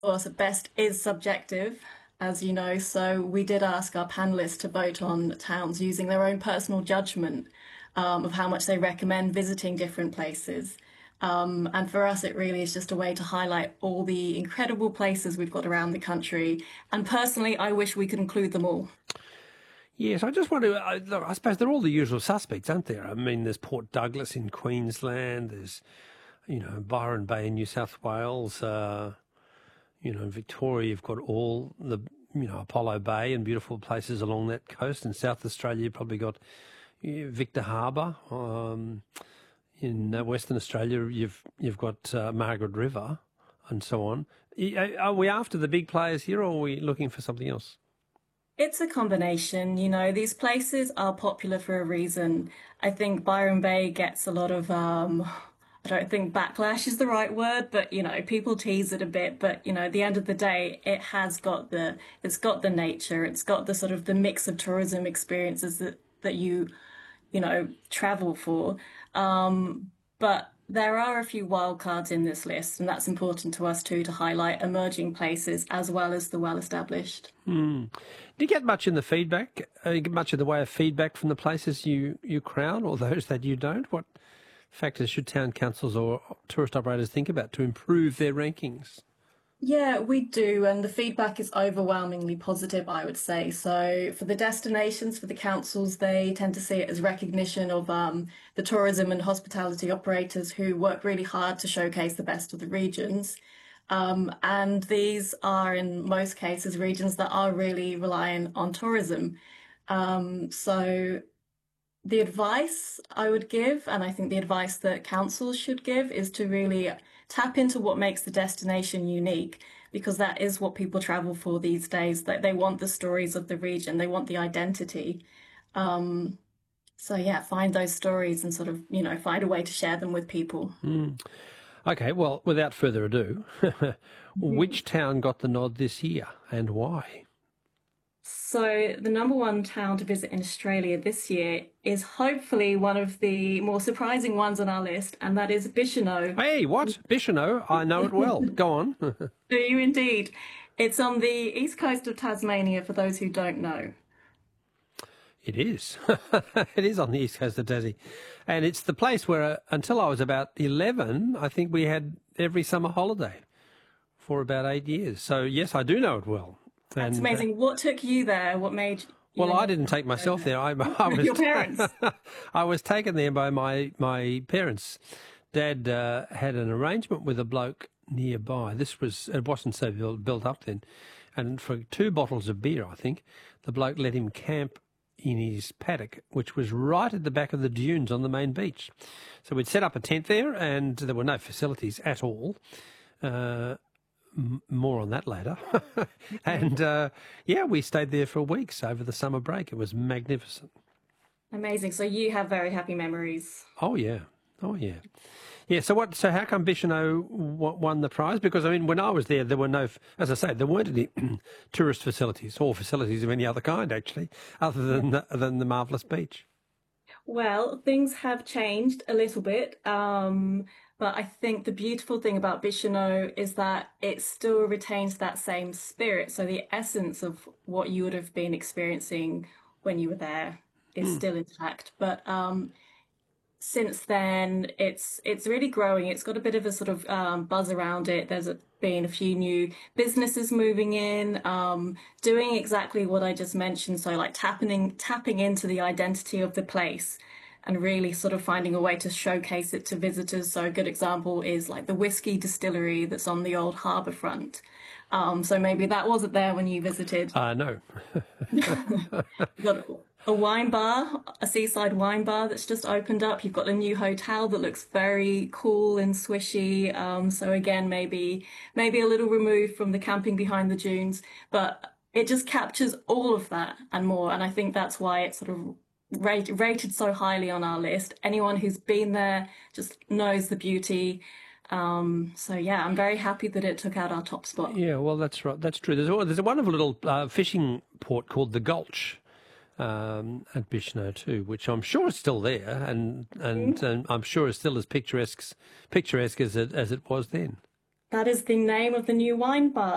course, best is subjective, as you know, so we did ask our panelists to vote on towns using their own personal judgment of how much they recommend visiting different places. And for us, it really is just a way to highlight all the incredible places we've got around the country. And personally, I wish we could include them all. Yes, I just want to. Look, I suppose they're all the usual suspects, aren't there? I mean, there's Port Douglas in Queensland. There's, Byron Bay in New South Wales. In Victoria, you've got all the, Apollo Bay and beautiful places along that coast. In South Australia, you've probably got Victor Harbour. In Western Australia, you've got Margaret River, and so on. Are we after the big players here, or are we looking for something else? It's a combination, these places are popular for a reason. I think Byron Bay gets a lot of, I don't think backlash is the right word, but people tease it a bit. But at the end of the day, it's got the nature, it's got the sort of the mix of tourism experiences that you travel for. But there are a few wild cards in this list, and that's important to us too, to highlight emerging places as well as the well-established. Do you get much in the feedback? You get much in the way of feedback from the places you crown, or those that you don't? What factors should town councils or tourist operators think about to improve their rankings? Yeah, we do, and the feedback is overwhelmingly positive, I would say. So, for the destinations, for the councils, they tend to see it as recognition of the tourism and hospitality operators who work really hard to showcase the best of the regions. And these are, in most cases, regions that are really reliant on tourism. So, the advice I would give, and I think the advice that councils should give, is to really tap into what makes the destination unique, because that is what people travel for these days. That they want the stories of the region, they want the identity. So yeah, find those stories and sort of, find a way to share them with people. Okay, well, without further ado, which town got the nod this year and why? So, the number one town to visit in Australia this year is hopefully one of the more surprising ones on our list, and that is Bicheno. Hey, what? Bicheno? I know it well. Go on. Do you indeed? It's on the east coast of Tasmania, for those who don't know. It is. It is on the east coast of Tassie. And it's the place where, until I was about 11, I think we had every summer holiday for about 8 years. So, yes, I do know it well. That's amazing. What took you there? What made you? Well, I didn't take myself there. I was Your parents? I was taken there by my parents. Dad had an arrangement with a bloke nearby. It wasn't so built up then. And for 2 bottles of beer, I think, the bloke let him camp in his paddock, which was right at the back of the dunes on the main beach. So we'd set up a tent there, and there were no facilities at all. More on that later. And we stayed there for weeks over the summer break. It was magnificent. Amazing. So you have very happy memories. Oh yeah. Yeah. So how come Bicheno won the prize? Because I mean, when I was there, there were no, as I say, there weren't any tourist facilities or facilities of any other kind actually, other than the marvellous beach. Well, things have changed a little bit, but I think the beautiful thing about Bicheno is that it still retains that same spirit. So the essence of what you would have been experiencing when you were there is still intact. But since then, it's really growing. It's got a bit of a sort of buzz around it. Been a few new businesses moving in, doing exactly what I just mentioned. So like tapping into the identity of the place and really sort of finding a way to showcase it to visitors. So a good example is like the whiskey distillery that's on the old harbour front. So maybe that wasn't there when you visited. No. You've got a wine bar, a seaside wine bar that's just opened up. You've got a new hotel that looks very cool and swishy. So again, maybe a little removed from the camping behind the dunes, but it just captures all of that and more. And I think that's why it's sort of rated so highly on our list. Anyone who's been there just knows the beauty. So yeah, I'm very happy that it took out our top spot. Yeah, well, that's right. That's true. There's a wonderful little fishing port called the Gulch at Bicheno too, which I'm sure is still there, and I'm sure is still as picturesque as it was then. That is the name of the new wine bar.